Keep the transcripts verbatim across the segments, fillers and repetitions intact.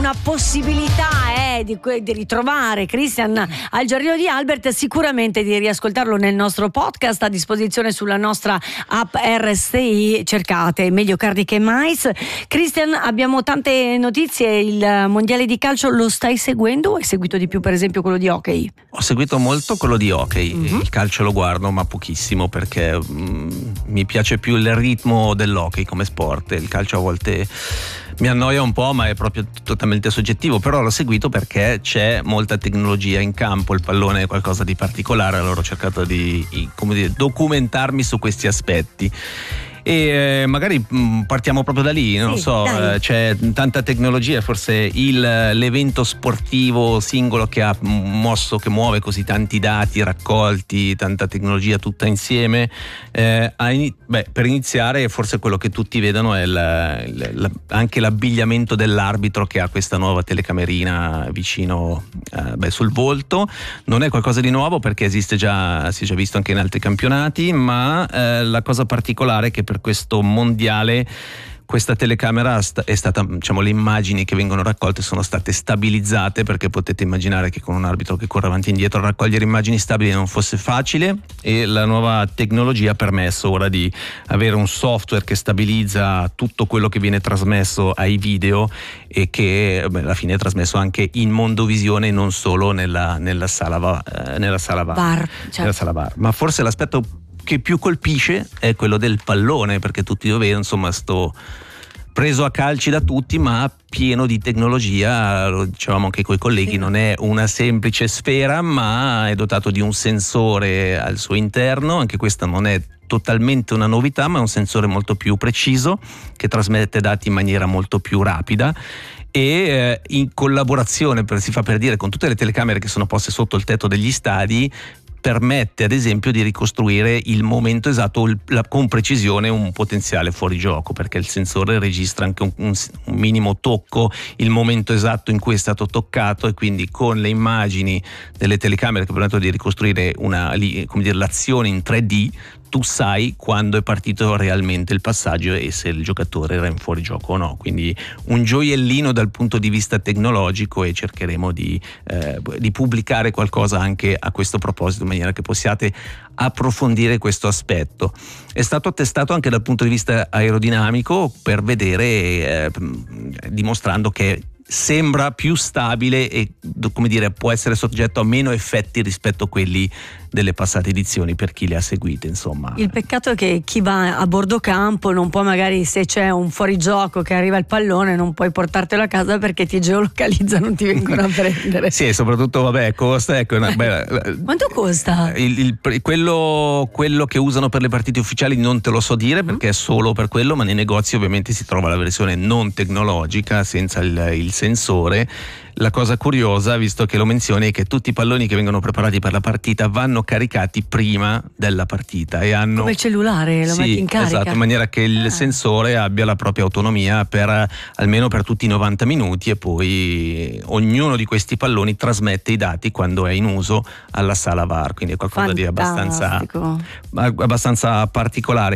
una possibilità eh, di, di ritrovare Christian al Giardino di Albert, sicuramente di riascoltarlo nel nostro podcast a disposizione sulla nostra app R S I. Cercate Meglio Cardi che Mais. Christian, abbiamo tante notizie. Il mondiale di calcio lo stai seguendo o hai seguito di più per esempio quello di hockey? Ho seguito molto quello di hockey. Mm-hmm. Il calcio lo guardo ma pochissimo perché mm, mi piace più il ritmo dell'hockey come sport. Il calcio a volte mi annoia un po', ma è proprio totalmente soggettivo. Però l'ho seguito perché c'è molta tecnologia in campo, il pallone è qualcosa di particolare, allora ho cercato di, come dire, documentarmi su questi aspetti. E eh, magari mh, partiamo proprio da lì, non sì, so, eh, c'è tanta tecnologia, forse il, l'evento sportivo singolo che ha mosso, che muove così tanti dati raccolti, tanta tecnologia tutta insieme, eh, in, beh, per iniziare forse quello che tutti vedono è la, la, anche l'abbigliamento dell'arbitro, che ha questa nuova telecamerina vicino eh, beh, sul volto. Non è qualcosa di nuovo perché esiste già, si è già visto anche in altri campionati, ma eh, la cosa particolare è che per questo mondiale questa telecamera è stata, diciamo, le immagini che vengono raccolte sono state stabilizzate, perché potete immaginare che con un arbitro che corre avanti e indietro raccogliere immagini stabili non fosse facile, e la nuova tecnologia ha permesso ora di avere un software che stabilizza tutto quello che viene trasmesso ai video e che beh, alla fine è trasmesso anche in mondovisione e non solo nella, nella sala eh, nella sala VAR, Bar, certo. nella sala VAR. Ma forse l'aspetto che più colpisce è quello del pallone, perché tutti lo vedono, insomma, sto preso a calci da tutti ma pieno di tecnologia. Lo dicevamo anche coi colleghi, sì. Non è una semplice sfera ma è dotato di un sensore al suo interno. Anche questa non è totalmente una novità, ma è un sensore molto più preciso che trasmette dati in maniera molto più rapida, e eh, in collaborazione, per, si fa per dire, con tutte le telecamere che sono poste sotto il tetto degli stadi, permette ad esempio di ricostruire il momento esatto, il, la, con precisione, un potenziale fuorigioco, perché il sensore registra anche un, un, un minimo tocco, il momento esatto in cui è stato toccato, e quindi con le immagini delle telecamere che permettono di ricostruire una, come dire, l'azione in tre D, tu sai quando è partito realmente il passaggio e se il giocatore era in fuorigioco o no. Quindi un gioiellino dal punto di vista tecnologico, e cercheremo di, eh, di pubblicare qualcosa anche a questo proposito, in maniera che possiate approfondire questo aspetto. È stato testato anche dal punto di vista aerodinamico per vedere, eh, dimostrando che sembra più stabile e, come dire, può essere soggetto a meno effetti rispetto a quelli delle passate edizioni, per chi le ha seguite, insomma. Il peccato è che chi va a bordo campo non può, magari, se c'è un fuorigioco che arriva il pallone, non puoi portartelo a casa perché ti geolocalizzano, non ti vengono a prendere. Sì, soprattutto vabbè, costa, ecco, una, beh, quanto costa? Il, il, quello, quello che usano per le partite ufficiali non te lo so dire, perché è solo per quello, ma nei negozi ovviamente si trova la versione non tecnologica senza il, il sensore. La cosa curiosa, visto che lo menzioni, è che tutti i palloni che vengono preparati per la partita vanno caricati prima della partita e hanno, come il cellulare, lo sì, metti in carica, esatto, in maniera che il ah. sensore abbia la propria autonomia per almeno per tutti i novanta minuti, e poi ognuno di questi palloni trasmette i dati quando è in uso alla sala VAR, quindi è qualcosa Fantastico. di abbastanza abbastanza particolare.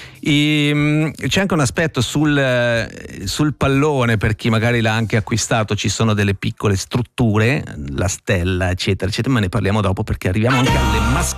E, c'è anche un aspetto sul, sul pallone, per chi magari l'ha anche acquistato, ci sono delle piccole strutture, la stella eccetera eccetera, ma ne parliamo dopo, perché arriviamo anche alle mascherine.